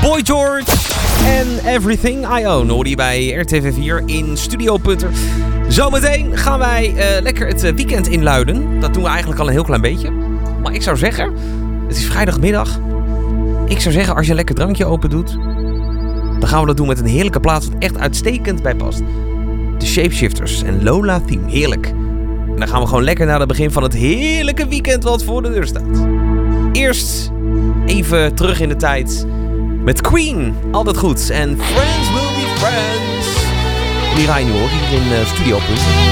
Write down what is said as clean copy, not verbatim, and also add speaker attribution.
Speaker 1: Boy George en Everything I Own hoorde je bij RTV4 in Studio Putter. Zometeen gaan wij lekker het weekend inluiden. Dat doen we eigenlijk al een heel klein beetje. Maar ik zou zeggen, het is vrijdagmiddag. Ik zou zeggen, als je een lekker drankje open doet, dan gaan we dat doen met een heerlijke plaats wat echt uitstekend bij past. De Shapeshifters en Lola Theme. Heerlijk. En dan gaan we gewoon lekker naar het begin van het heerlijke weekend wat voor de deur staat. Eerst even terug in de tijd met Queen. Altijd goed. En Friends Will Be Friends. Die ga je nu hoor, hier in Studio Punt.